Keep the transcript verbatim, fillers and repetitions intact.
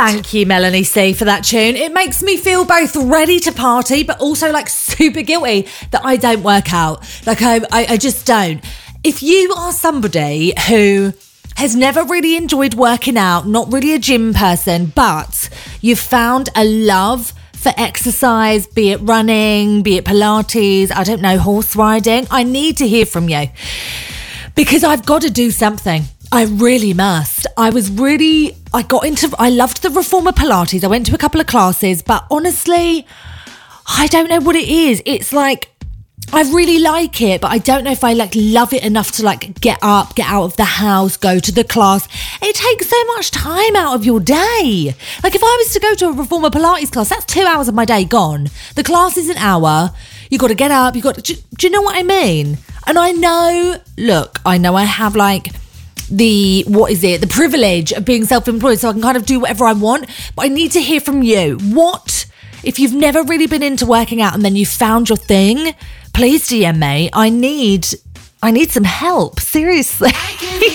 Thank you, Melanie C, for that tune. It makes me feel both ready to party, but also like super guilty that I don't work out. Like I, I, I just don't. If you are somebody who has never really enjoyed working out, not really a gym person, but you've found a love for exercise, be it running, be it Pilates, I don't know, horse riding, I need to hear from you because I've got to do something. I really must. I was really, I got into, I loved the Reformer Pilates. I went to a couple of classes, but honestly, I don't know what it is. It's like, I really like it, but I don't know if I like love it enough to like get up, get out of the house, go to the class. It takes so much time out of your day. Like if I was to go to a Reformer Pilates class, that's two hours of my day gone. The class is an hour. You got to get up. You got to, do, do you know what I mean? And I know, look, I know I have like the, what is it? The privilege of being self-employed. So I can kind of do whatever I want, but I need to hear from you. What, if you've never really been into working out and then you found your thing, please D M me. I need, I need some help. Seriously.